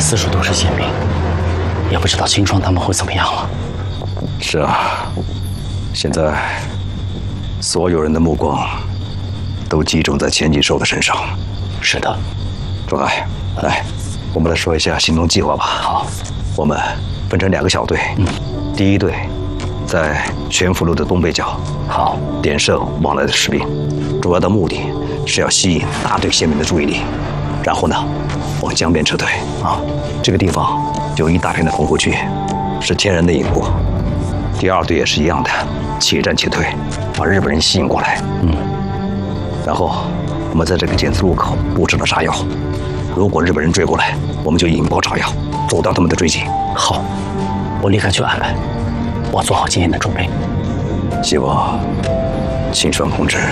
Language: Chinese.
四处都是贱民，也不知道秦霜他们会怎么样了。 是啊，现在所有人的目光都集中在千锦兽的身上。 是的， 仲海，来，我们来说一下行动计划吧。 好， 我们分成2个小队。第一队在全福路的东北角， 好， 点射往来的士兵，主要的目的是要吸引大队县民的注意力，然后呢，往江边撤退。啊，这个地方有一大片的棚户区，是天然的隐户。第2队也是一样的，且战且退，把日本人吸引过来。然后我们在这个检测路口布置了炸药，如果日本人追过来，我们就引爆炸药，阻断他们的追击。 好，我立刻去安排，我做好今天的准备。 希望秦霜同志